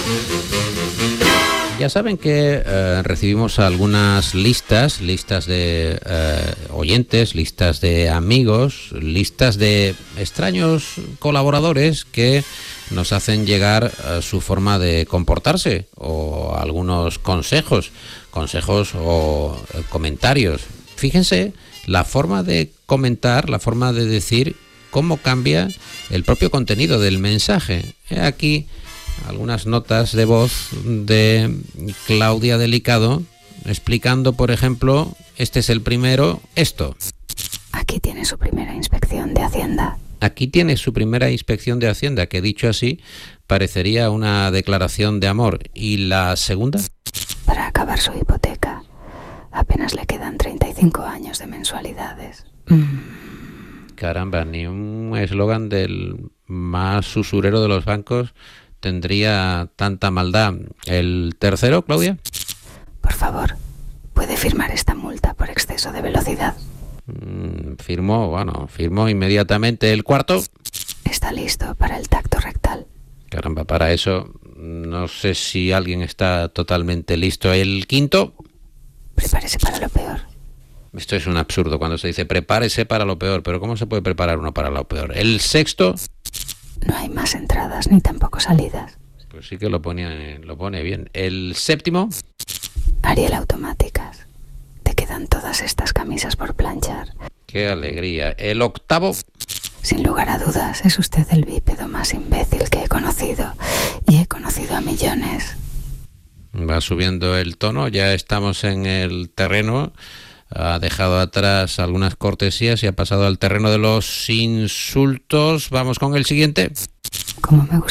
Ya saben que recibimos algunas listas de oyentes, listas de amigos, listas de extraños colaboradores que nos hacen llegar su forma de comportarse o algunos consejos o comentarios. Fíjense la forma de comentar, la forma de decir, cómo cambia el propio contenido del mensaje. He aquí algunas notas de voz de Claudia Delicado explicando, por ejemplo, este es el primero, esto. Aquí tiene su primera inspección de Hacienda. Aquí tiene su primera inspección de Hacienda, que dicho así parecería una declaración de amor. ¿Y la segunda? Para acabar su hipoteca. Apenas le quedan 35 años de mensualidades. Caramba, ni un eslogan del más usurero de los bancos tendría tanta maldad. ¿El tercero, Claudia? Por favor, ¿puede firmar esta multa por exceso de velocidad? Firmó inmediatamente. ¿El cuarto? Está listo para el tacto rectal. Caramba, para eso no sé si alguien está totalmente listo. ¿El quinto? Prepárese para lo peor. Esto es un absurdo cuando se dice prepárese para lo peor, pero ¿cómo se puede preparar uno para lo peor? ¿El sexto? No hay más entradas ni tampoco salidas. Pues sí que lo pone bien. ¿El séptimo? Ariel Automáticas. Te quedan todas estas camisas por planchar. ¡Qué alegría! ¿El octavo? Sin lugar a dudas, es usted el bípedo más imbécil que he conocido. Y he conocido a millones. Va subiendo el tono, ya estamos en el terreno. Ha dejado atrás algunas cortesías y ha pasado al terreno de los insultos. Vamos con el siguiente. Como me gusta